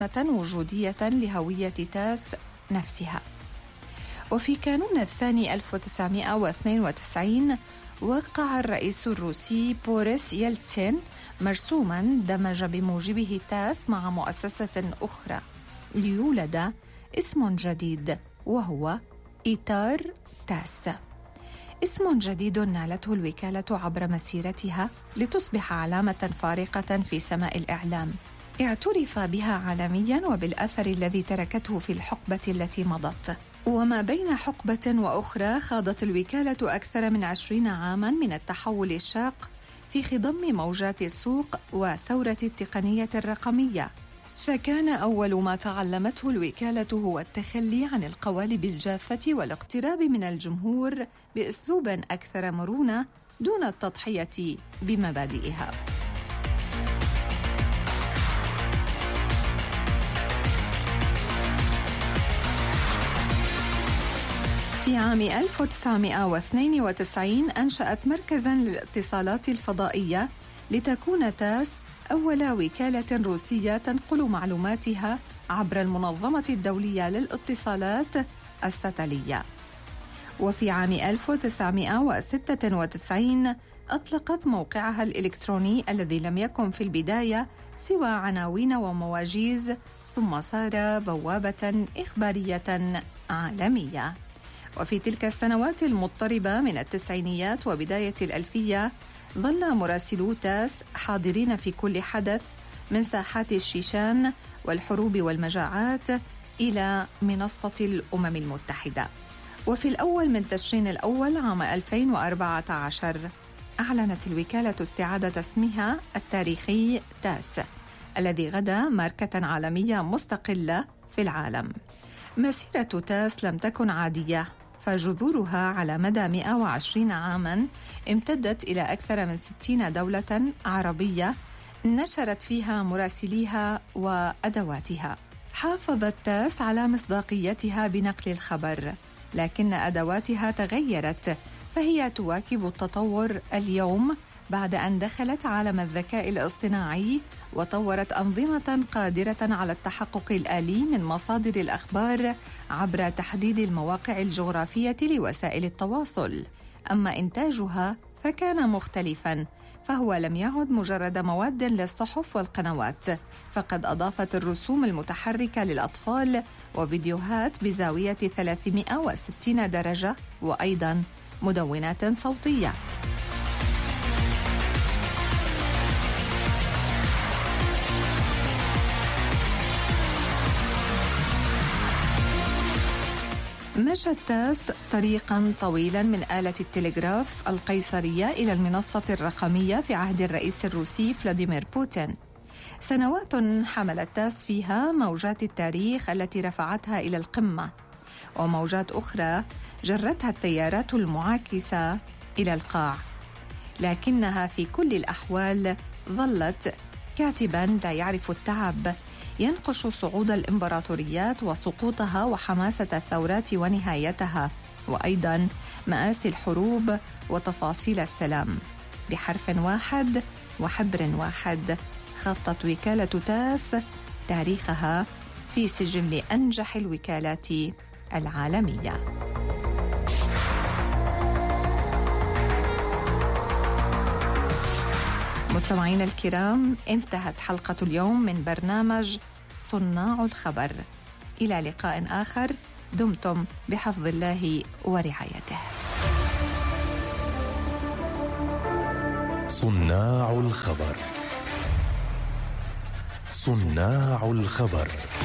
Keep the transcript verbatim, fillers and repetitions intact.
وجودية لهوية تاس نفسها. وفي كانون الثاني ألف وتسعمائة واثنين وتسعين وقع الرئيس الروسي بوريس يلتسين مرسوما دمج بموجبه تاس مع مؤسسة أخرى ليولد اسم جديد وهو إيتار تاس، اسم جديد نالته الوكالة عبر مسيرتها لتصبح علامة فارقة في سماء الإعلام، اعترف بها عالميا وبالأثر الذي تركته في الحقبة التي مضت. وما بين حقبة وأخرى خاضت الوكالة أكثر من عشرين عاما من التحول الشاق في خضم موجات السوق وثورة التقنية الرقمية، فكان أول ما تعلمته الوكالة هو التخلي عن القوالب الجافة والاقتراب من الجمهور بأسلوب أكثر مرونة دون التضحية بمبادئها. في عام ألف وتسعمائة واثنين وتسعين أنشأت مركزاً للاتصالات الفضائية لتكون تاس أول وكالة روسية تنقل معلوماتها عبر المنظمة الدولية للاتصالات الستالية. وفي عام ألف وتسعمائة وستة وتسعين أطلقت موقعها الإلكتروني الذي لم يكن في البداية سوى عناوين ومواجيز، ثم صار بوابة إخبارية عالمية. وفي تلك السنوات المضطربة من التسعينيات وبداية الألفية ظل مراسلو تاس حاضرين في كل حدث، من ساحات الشيشان والحروب والمجاعات إلى منصة الأمم المتحدة. وفي الأول من تشرين الأول عام ألفين وأربعة عشر أعلنت الوكالة استعادة اسمها التاريخي تاس، الذي غدا ماركة عالمية مستقلة في العالم. مسيرة تاس لم تكن عادية، فجذورها على مدى مئة وعشرين عاماً امتدت إلى أكثر من ستين دولة عربية نشرت فيها مراسليها وأدواتها. حافظت تاس على مصداقيتها بنقل الخبر، لكن أدواتها تغيرت، فهي تواكب التطور اليوم بعد أن دخلت عالم الذكاء الاصطناعي وطورت أنظمة قادرة على التحقق الآلي من مصادر الأخبار عبر تحديد المواقع الجغرافية لوسائل التواصل. أما إنتاجها فكان مختلفاً، فهو لم يعد مجرد مواد للصحف والقنوات، فقد أضافت الرسوم المتحركة للأطفال وفيديوهات بزاوية ثلاثمائة وستين درجة، وأيضاً مدونات صوتية. مشت تاس طريقاً طويلاً من آلة التلغراف القيصرية إلى المنصة الرقمية في عهد الرئيس الروسي فلاديمير بوتين. سنوات حملت تاس فيها موجات التاريخ التي رفعتها إلى القمة، وموجات أخرى جرتها التيارات المعاكسة إلى القاع، لكنها في كل الأحوال ظلت كاتباً لا يعرف التعب، ينقش صعود الإمبراطوريات وسقوطها وحماسة الثورات ونهايتها، وأيضاً مآسي الحروب وتفاصيل السلام. بحرف واحد وحبر واحد خطت وكالة تاس تاريخها في سجل أنجح الوكالات العالمية. مستمعينا الكرام، انتهت حلقة اليوم من برنامج صناع الخبر. إلى لقاء آخر، دمتم بحفظ الله ورعايته. صناع الخبر. صناع الخبر.